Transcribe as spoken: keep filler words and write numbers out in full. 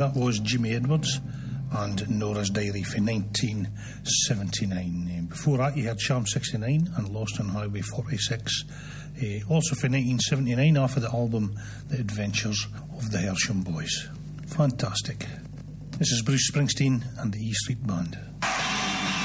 That was Jimmy Edwards and Nora's Diary for nineteen seventy-nine. Before that, you had Charm sixty-nine and Lost on Highway forty-six. Uh, also for nineteen seventy-nine, off of the album The Adventures of the Hersham Boys. Fantastic. This is Bruce Springsteen and the E Street Band.